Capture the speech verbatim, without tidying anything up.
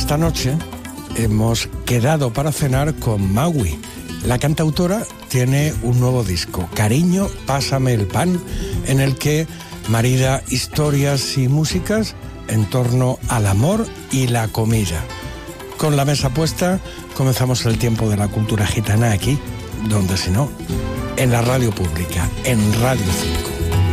esta noche hemos quedado para cenar con Maui. La cantautora tiene un nuevo disco, Cariño, pásame el pan, en el que marida historias y músicas en torno al amor y la comida. Con la mesa puesta, comenzamos el tiempo de la cultura gitana aquí, donde si no, en la radio pública, en Radio cinco.